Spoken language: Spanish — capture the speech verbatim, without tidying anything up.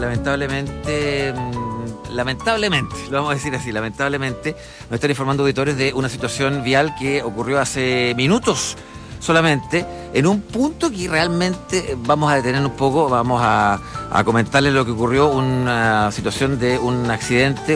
Lamentablemente, mm, lamentablemente, lo vamos a decir así, lamentablemente nos están informando auditores de una situación vial que ocurrió hace minutos solamente, en un punto que realmente vamos a detener un poco, vamos a, a comentarles lo que ocurrió, una situación de un accidente.